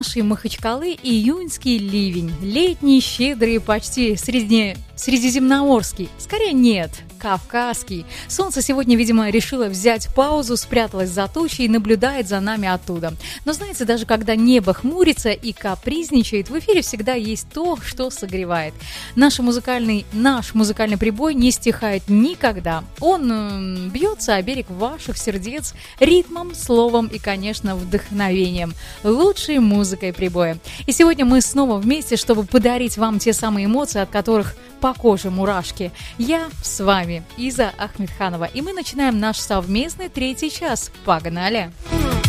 Нашей Махачкалы июньский ливень, летний, щедрый, почти средиземноморский, скорее нет, кавказский. Солнце сегодня, видимо, решило взять паузу, спряталось за тучей и наблюдает за нами оттуда. Но знаете, даже когда небо хмурится и капризничает, в эфире всегда есть то, что согревает. Наш музыкальный прибой не стихает никогда. Он бьется о берег ваших сердец ритмом, словом и, конечно, вдохновением. Лучшей музыкой прибоя. И сегодня мы снова вместе, чтобы подарить вам те самые эмоции, от которых по коже мурашки. Я с вами, Иза Ахмедханова, и мы начинаем наш совместный 3-й час. Погнали!